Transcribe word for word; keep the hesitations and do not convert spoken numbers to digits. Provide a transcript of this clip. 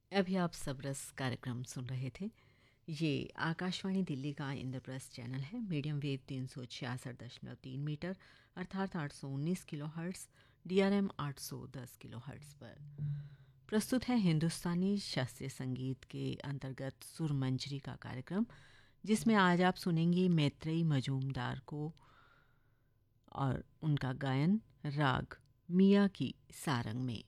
अभी आप सबरस कार्यक्रम सुन रहे थे। ये आकाशवाणी दिल्ली का इंद्रप्रस्थ चैनल है। मीडियम वेव तीन सौ छियासठ दशमलव तीन मीटर अर्थात आठ सौ उन्नीस kilo hertz, D R M आठ सौ दस किलो हर्ट्स पर प्रस्तुत है हिंदुस्तानी शास्त्रीय संगीत के अंतर्गत सुरमंजरी का कार्यक्रम, जिसमें आज आप सुनेंगी मैत्रेयी मजूमदार को और उनका गायन राग मिया की सारंग में।